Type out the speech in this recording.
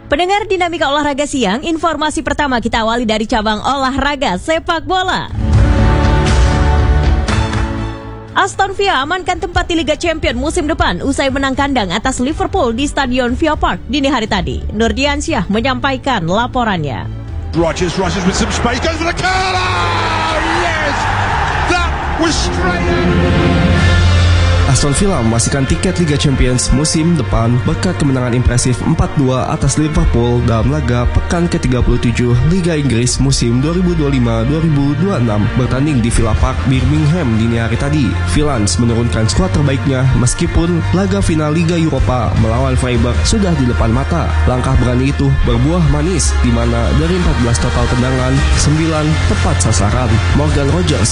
Pendengar Dinamika Olahraga Siang, informasi pertama kita awali dari cabang olahraga sepak bola. Aston Villa amankan tempat di Liga Champions musim depan usai menang kandang atas Liverpool di Stadion Villa Park dini hari tadi. Nurdiansyah menyampaikan laporannya. Rodgers with some space, goes for the corner! Yes! That was straight in! Aston Villa memastikan tiket Liga Champions musim depan berkat kemenangan impresif 4-2 atas Liverpool dalam laga pekan ke-37 Liga Inggris musim 2025-2026 bertanding di Villa Park, Birmingham dini hari tadi. Villains menurunkan skuad terbaiknya meskipun laga final Liga Eropa melawan Freiburg sudah di depan mata. Langkah berani itu berbuah manis di mana dari 14 total tendangan, 9 tepat sasaran. Morgan Rogers